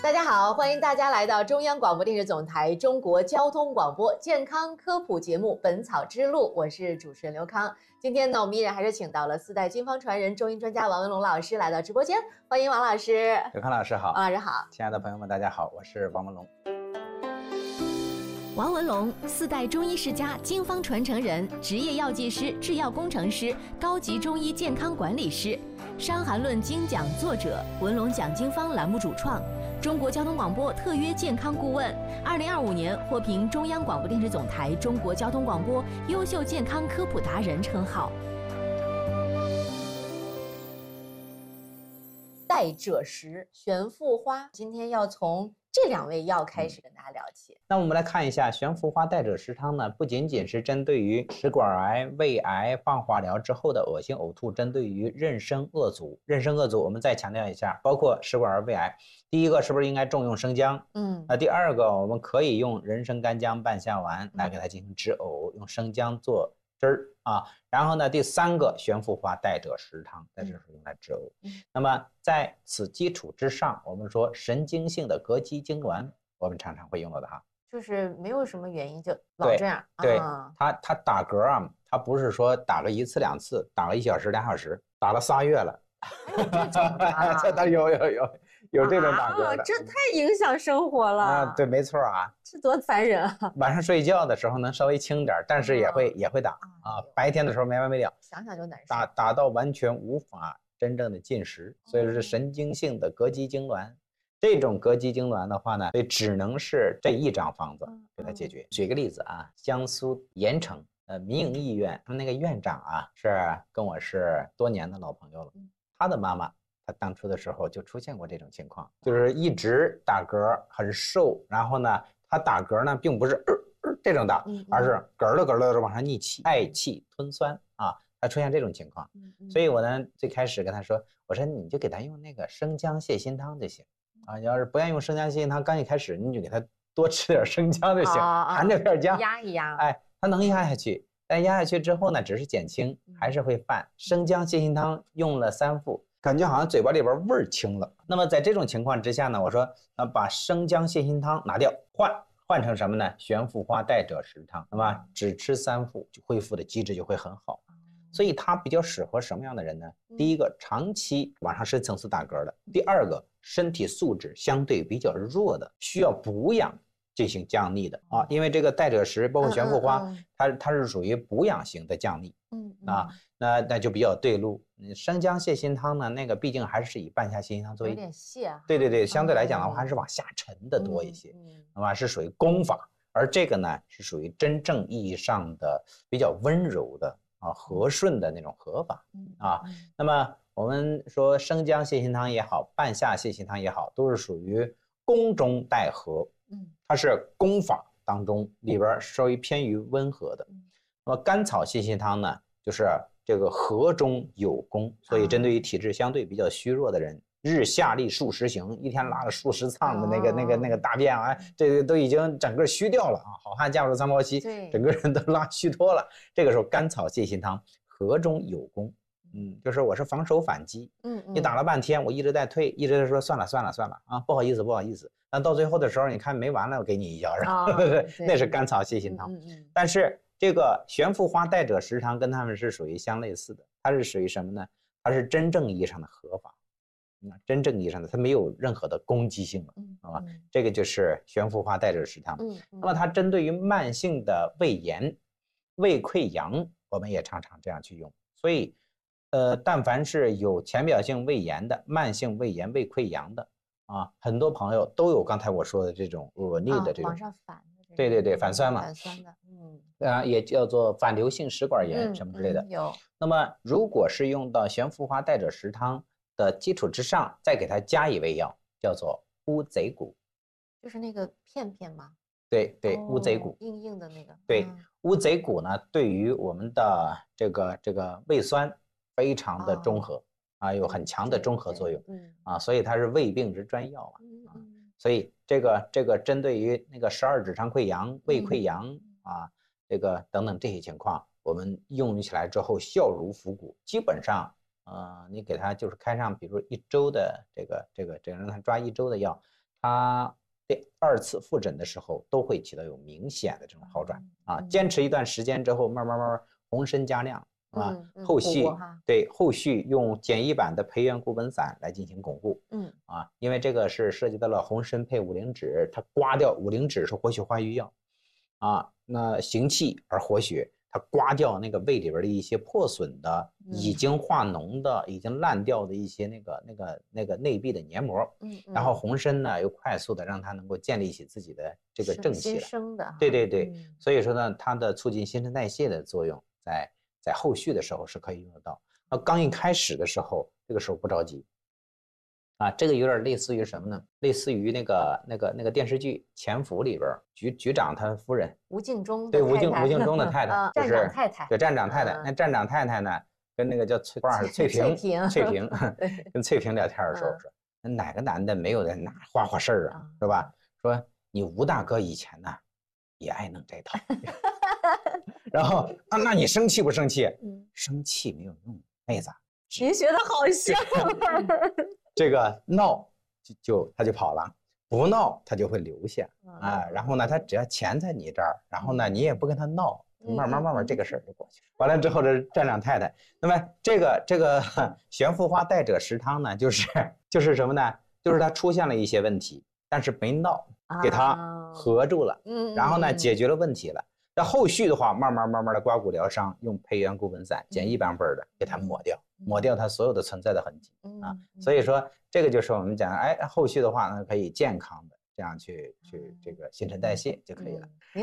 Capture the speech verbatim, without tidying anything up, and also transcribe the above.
大家好，欢迎大家来到中央广播电视总台中国交通广播健康科普节目《本草之路》，我是主持人刘康。今天呢，我们依然还是请到了四代金方传人中医专家王文龙老师来到直播间，欢迎王老师。 刘康老师好， 王老师好， 亲爱的朋友们，大家好，我是王文龙。 王文龙，四代中医世家经方传承人，职业药剂师、制药工程师，高级中医健康管理师，《伤寒论》精讲作者，文龙讲经方栏目主创，中国交通广播特约健康顾问，二零二五年获评中央广播电视总台中国交通广播优秀健康科普达人称号。 代赭石、玄附花，今天要从这两味药开始跟大家聊起。 那我们来看一下玄附花代赭石汤呢，不仅仅是针对于食管癌、胃癌放化疗之后的恶心呕吐，针对于妊娠恶阻。妊娠恶阻我们再强调一下，包括食管癌、胃癌，第一个是不是应该重用生姜？嗯，那第二个我们可以用人参干姜半夏丸来给它进行止呕，用生姜做汁儿啊。然后呢，第三个玄附花代赭石汤，代赭石用来止呕。嗯、那么在此基础之上，我们说神经性的膈肌痉挛，我们常常会用到它。 就是没有什么原因就老这样。 对，啊、对它它打嗝啊，它不是说打个一次两次，打了一小时两小时，打了仨月了。 这它有有有有这种打嗝的、 啊，这太影响生活了啊！对，没错啊， 这多烦人啊！ 晚上睡觉的时候能稍微轻点，但是也会、嗯、也会打啊。白天的时候没完没了， 想想就难受。 打打到完全无法真正的进食，所以说是神经性的膈肌痉挛。这种膈肌痉挛的话呢，所以只能是这一张方子给它解决。嗯、举个例子啊，江苏盐城呃民营医院，他们那个院长啊是跟我是多年的老朋友了，嗯、他的妈妈。他当初的时候就出现过这种情况，就是一直打嗝，很瘦，然后呢，他打嗝呢并不是、呃呃、这种打，而是嗝了嗝了往上逆气，嗳气吞酸啊，他出现这种情况。所以我呢最开始跟他说，我说你就给他用那个生姜泻心汤就行啊，你要是不愿意用生姜泻心汤，刚一开始你就给他多吃点生姜就行，含着片姜压一压， 哎，他能压下去，但压下去之后呢，只是减轻，还是会犯。生姜泻心汤用了三副。感觉好像嘴巴里边味儿轻了。那么在这种情况之下呢，我说那把生姜泻心汤拿掉，换换成什么呢？玄附花代赭石汤，那么只吃三副，恢复的机制就会很好。所以它比较适合什么样的人呢？第一个，长期晚上深层次打嗝的；第二个，身体素质相对比较弱的，需要补养进行降逆的啊。因为这个代赭石包括玄附花，嗯嗯嗯它它是属于补养型的降逆。嗯嗯啊，那那就比较对路。生姜泻心汤呢，那个毕竟还是以半夏泻心汤作为， 有点泻啊。 对对对，相对来讲的话，还是往下沉的多一些，嗯嗯、那么是属于功法，而这个呢是属于真正意义上的比较温柔的啊和顺的那种和法啊。嗯嗯、那么我们说生姜泻心汤也好，半夏泻心汤也好，都是属于宫中带和，嗯，它是功法当中里边稍微偏于温和的。那么甘草泻心汤呢，就是这个和中有功，所以针对于体质相对比较虚弱的人，日下利数十行，一天拉了数十趟的那个、那个、那个大便啊，这个都已经整个虚掉了啊！好汉架不住三泡稀，整个人都拉虚脱了。这个时候甘草泻心汤和中有功，嗯，就是我是防守反击，嗯，你打了半天，我一直在退，一直在说算了算了算了啊，不好意思不好意思。但到最后的时候，你看没完了，我给你一脚，然后、哦、那是甘草泻心汤，嗯嗯、但是。这个玄附花代赭石汤跟他们是属于相类似的，它是属于什么呢？它是真正意义上的和法，嗯，真正意义上的它没有任何的攻击性了，好吧？嗯、这个就是玄附花代赭石汤。嗯嗯、那么它针对于慢性的胃炎、胃溃疡，我们也常常这样去用。所以，呃，但凡是有浅表性胃炎的、慢性胃炎、胃溃疡的啊，很多朋友都有刚才我说的这种恶逆的这种、 啊、往上反。 对对对，反酸嘛， 反酸的，嗯， 啊，也叫做反流性食管炎什么之类的。 嗯嗯、有。 那么，如果是用到玄附花代赭石汤的基础之上，再给它加一味药，叫做乌贼骨， 就是那个片片吗？ 对对， 哦、 乌贼骨， 硬硬的那个。 对，嗯、乌贼骨呢，对于我们的这个这个胃酸非常的中和、哦、啊，有很强的中和作用，嗯啊，所以它是胃病之专药嘛，嗯、啊。所以这个这个针对于那个十二指肠溃疡、胃溃疡、嗯、啊，这个等等这些情况，我们用起来之后效如伏骨，基本上，呃，你给他就是开上，比如一周的这个这个这个让他抓一周的药， 他第二次复诊的时候都会起到有明显的这种好转啊。坚持一段时间之后，慢慢慢慢红参加量啊， 嗯嗯后续巩固哈对后续用简易版的培元固本散来进行巩固。 嗯啊，因为这个是涉及到了红参配五灵脂，它刮掉五灵脂是活血化瘀药啊，那行气而活血。它刮掉那个胃里边的一些破损的、已经化脓的、已经烂掉的一些那个、那个、那个内壁的黏膜， 嗯， 然后红参呢又快速的让它能够建立起自己的这个正气新了。 生的， 对对对， 嗯所以说呢，它的促进新陈代谢的作用在在后续的时候是可以用得到。那刚一开始的时候，这个时候不着急。啊，这个有点类似于什么呢？类似于那个那个那个电视剧《潜伏》里边局局长他夫人吴敬中对吴敬吴敬中的太太， 站长太太， 对站长太太。那站长太太呢，跟那个叫翠花翠萍，翠萍跟翠萍聊天的时候说，哪个男的没有在哪花花事儿啊，是吧？说你吴大哥以前呢也爱弄这套，然后啊，那你生气不生气？生气没有用，妹子。 您学的好像。 这个闹就就他就跑了，不闹他就会留下啊。然后呢，他只要钱在你这儿，然后呢，你也不跟他闹，慢慢慢慢这个事儿就过去了。完了之后，这站长太太，那么这个这个悬浮花代赭石汤呢，就是就是什么呢？就是它出现了一些问题，但是没闹，给它合住了， 嗯， 然后呢，解决了问题了。那后续的话，慢慢慢慢的刮骨疗伤，用培元固本散简易版本的给它抹掉，抹掉它所有的存在的痕迹啊。所以说，这个就是我们讲，哎，后续的话呢，可以健康的这样去去这个新陈代谢就可以了。